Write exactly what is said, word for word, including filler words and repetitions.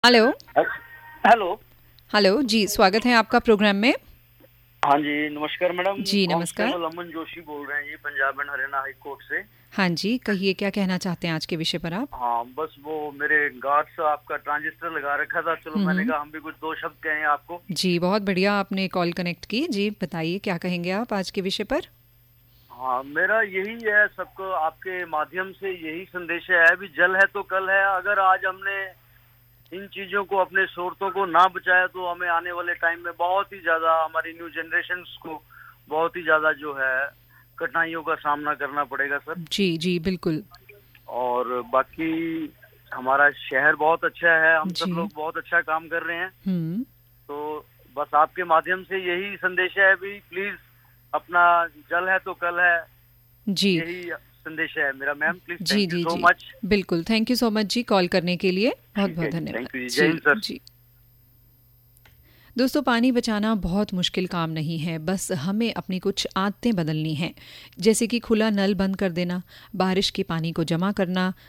Hello. Hello. Hello जी, स्वागत है आपका प्रोग्राम में। हाँ जी, नमस्कार मैडम। जी नमस्कार। कांस्टेबल अमन जोशी बोल रहे हैं जी, Punjab and Haryana high court से। हाँ जी, कहिए क्या कहना चाहते हैं आज के विषय पर आप? हाँ, बस वो मेरे गार्ड से आपका ट्रांजिस्टर लगा रखा था, चलो मैंने हम्म। कहा हम भी कुछ दो शब्द कहें आपको। जी बहुत बढ़िया, आपने कॉल कनेक्ट की। जी बताइए क्या कहेंगे आप आज के विषय पर? हाँ, मेरा यही है, सबको आपके माध्यम से यही संदेश है भी जल है तो कल है। अगर आज हमने इन चीजों को, अपने स्रोतों को ना बचाया तो हमें आने वाले टाइम में बहुत ही ज्यादा, हमारी न्यू जनरेशन को बहुत ही ज्यादा जो है कठिनाइयों का सामना करना पड़ेगा सर। जी जी बिल्कुल। और बाकी हमारा शहर बहुत अच्छा है, हम सब जी। लोग बहुत अच्छा काम कर रहे हैं। हम्म। तो बस आपके माध्यम से यही संदेश है भी प्लीज अपना जल है तो कल है, जी यही संदेश है मेरा। Ma'am please, ji thank you ji so ji much. बिल्कुल, thank you so much ji call करने के लिए, बहुत ठीक बहुत है जी, धन्यवाद। थैंक यू जी, जय जी हिंद सर। जी। दोस्तों, पानी बचाना बहुत मुश्किल काम नहीं है, बस हमें अपनी कुछ आदतें बदलनी हैं। जैसे कि खुला नल बंद कर देना, बारिश के पानी को जमा करना,